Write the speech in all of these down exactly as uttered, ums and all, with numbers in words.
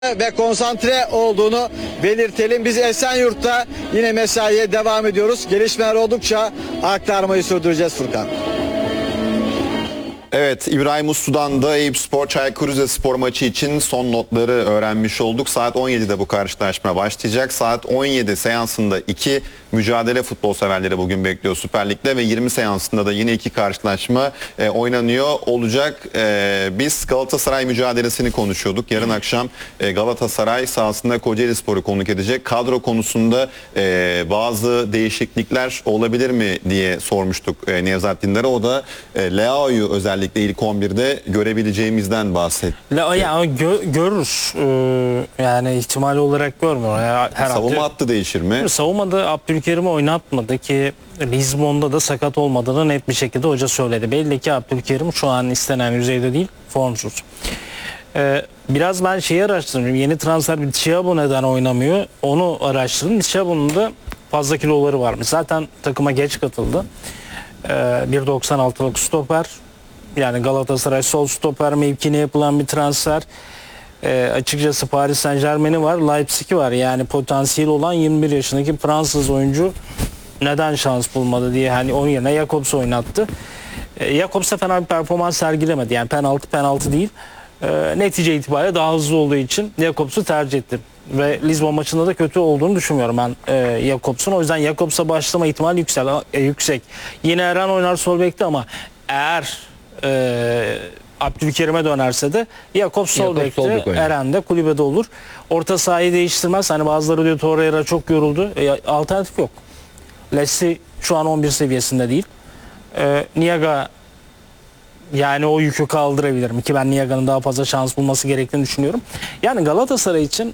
ve konsantre olduğunu belirtelim. Biz Esenyurt'ta yine mesaiye devam ediyoruz. Gelişmeler oldukça aktarmayı sürdüreceğiz Furkan. Evet, İbrahim Uslu'dan da Eyüpspor Çaykur Rizespor maçı için son notları öğrenmiş olduk. Saat on yedide bu karşılaşma başlayacak. Saat on yedi seansında iki mücadele futbol severleri bugün bekliyor Süper Lig'de ve yirmi seansında da yine iki karşılaşma e, oynanıyor olacak. E, biz Galatasaray mücadelesini konuşuyorduk. Yarın akşam e, Galatasaray sahasında Kocaelispor'u konuk edecek. Kadro konusunda e, bazı değişiklikler olabilir mi diye sormuştuk e, Nevzat Dindar'a. O da e, Leao'yu özellikle ilk on birde görebileceğimizden bahsetti. La, ya, gö, görürüz. Ee, yani ihtimal olarak görmüyor. Yani savunma hattı değişir mi? Savunmada Abdülkerim'i oynatmadı ki Lisbon'da da sakat olmadığını net bir şekilde hoca söyledi. Belli ki Abdülkerim şu an istenen yüzeyde değil, formsuz. Ee, biraz ben şeyi araştırdım. Yeni transfer bir Thiago neden oynamıyor? Onu araştırdım. Thiago'nun da fazla kiloları varmış. Zaten takıma geç katıldı. Ee, bir doksan altılık stoper. Yani Galatasaray sol stoper mevkine yapılan bir transfer. Ee, açıkçası Paris Saint-Germain'i var, Leipzig'i var. Yani potansiyeli olan yirmi bir yaşındaki Fransız oyuncu neden şans bulmadı diye hani onun yerine Jakobs oynattı. Ee, Jakobs da fena bir performans sergilemedi. Yani penaltı penaltı değil. Ee, netice itibariyle daha hızlı olduğu için Jakobs'u tercih ettim. Ve Lisbon maçında da kötü olduğunu düşünmüyorum ben e, Jakobs'un. O yüzden Jakobs'a başlama ihtimali yüksek. E, yüksek. Yine Eren oynar sol bekte ama eğer e, Abdülkerim'e dönerse de Jakobs sol bekte, Eren de kulübede olur. Orta sahayı değiştirmez. Hani bazıları diyor Torreira çok yoruldu. E, alternatif yok. Leslie şu an on bir seviyesinde değil. E, Niaga yani o yükü kaldırabilirim ki ben Niaga'nın daha fazla şans bulması gerektiğini düşünüyorum. Yani Galatasaray için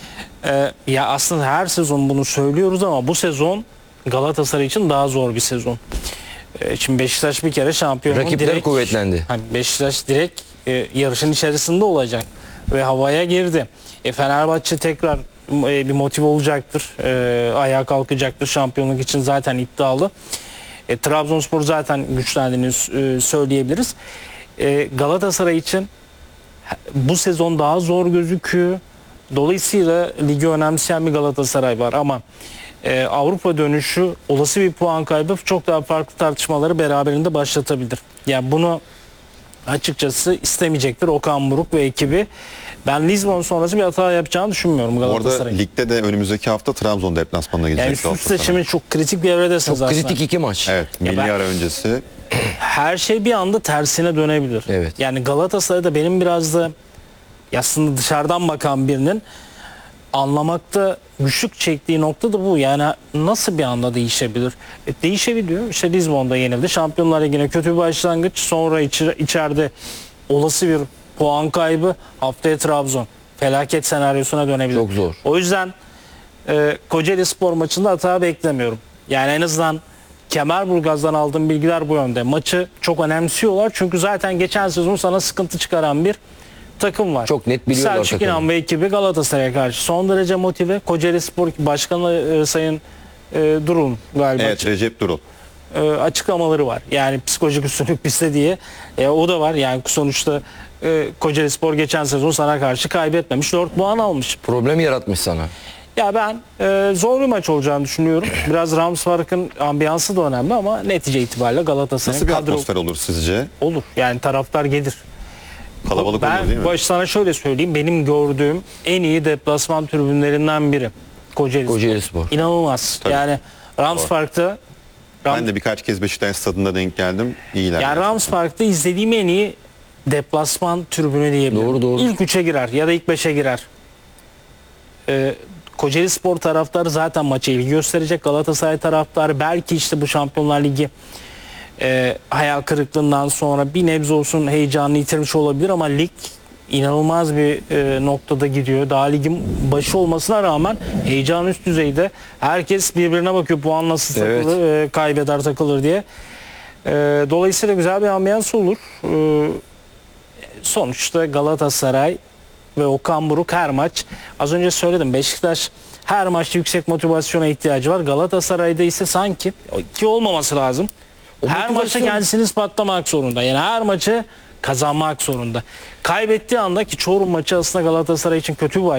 e, ya aslında her sezon bunu söylüyoruz ama bu sezon Galatasaray için daha zor bir sezon. E, şimdi Beşiktaş bir kere şampiyon. Rakipler direkt, kuvvetlendi. Hani Beşiktaş direkt e, yarışın içerisinde olacak ve havaya girdi. E, Fenerbahçe tekrar e, bir motive olacaktır. E, ayağa kalkacaktır. Şampiyonluk için zaten iddialı. E, Trabzonspor zaten güçlendiğini e, söyleyebiliriz. E, Galatasaray için bu sezon daha zor gözüküyor. Dolayısıyla ligi önemseyen bir Galatasaray var ama e, Avrupa dönüşü olası bir puan kaybı çok daha farklı tartışmaları beraberinde başlatabilir. Yani bunu açıkçası istemeyecektir Okan Buruk ve ekibi. Ben Lisbon sonrası bir hata yapacağını düşünmüyorum Galatasaray'ın. Orada ligde de önümüzdeki hafta Trabzon deplasmanına gidecek. Yani üst üste şimdi çok kritik bir evredesiniz Çok aslında. kritik iki maç. Evet, milli ben, ara öncesi. Her şey bir anda tersine dönebilir. Evet. Yani Galatasaray'da benim biraz da aslında dışarıdan bakan birinin anlamakta güçlük çektiği nokta da bu. Yani nasıl bir anda değişebilir? E, değişebiliyor. İşte Lisbon'da yenildi. Şampiyonlar Ligi'ne kötü bir başlangıç. Sonra içi, içeride olası bir puan kaybı. Haftaya Trabzon. Felaket senaryosuna dönebilir. Çok zor. O yüzden e, Kocaelispor maçında hata beklemiyorum. Yani en azından Kemerburgaz'dan aldığım bilgiler bu yönde. Maçı çok önemsiyorlar. Çünkü zaten geçen sezon sana sıkıntı çıkaran bir takım var. Çok net biliyorlar Selçuk takımı. İnan ve ekibi Galatasaray'a karşı son derece motive. Kocaelispor Başkanı e, Sayın e, Durul galiba. Evet, Recep Durul. E, açıklamaları var. Yani psikolojik üstünlük bizde diye. E, o da var. Yani sonuçta e, Kocaelispor geçen sezon sana karşı kaybetmemiş. dört puan almış. Problem yaratmış sana. Ya ben e, zor bir maç olacağını düşünüyorum. Biraz Ramspark'ın ambiyansı da önemli ama netice itibariyle Galatasaray'ın Nasıl bir kadro atmosfer olur sizce? olur. Yani taraftar gelir. Kalabalık ben olur değil mi? baş sana şöyle söyleyeyim. Benim gördüğüm en iyi deplasman tribünlerinden biri. Kocaelispor. Kocaelispor. İnanılmaz. Tabii. Yani Ramspark'ta Ram, Ben de birkaç kez Beşiktaş stadında denk geldim. İyiler. yani Ramspark'ta izlediğim en iyi deplasman tribünü diyebilirim. Doğru, doğru. İlk üçe girer ya da ilk beşe girer. Ee, Kocaelispor taraftarı zaten maça ilgi gösterecek. Galatasaray taraftarı belki işte bu Şampiyonlar Ligi e, hayal kırıklığından sonra bir nebze olsun heyecanını yitirmiş olabilir ama lig inanılmaz bir e, noktada gidiyor. Daha ligin başı olmasına rağmen heyecan üst düzeyde. Herkes birbirine bakıyor puan nasıl takılır, Evet. e, kaybeder takılır diye. E, dolayısıyla güzel bir ambiyans olur. E, sonuçta Galatasaray ve Okan Buruk her maç, az önce söyledim, Beşiktaş her maçta yüksek motivasyona ihtiyacı var. Galatasaray'da ise sanki ki olmaması lazım. O her motivasyon- maçta kendisini ispatlamak zorunda. Yani her maçı kazanmak zorunda. Kaybettiği anda, ki Çorum maçı aslında Galatasaray için kötü bir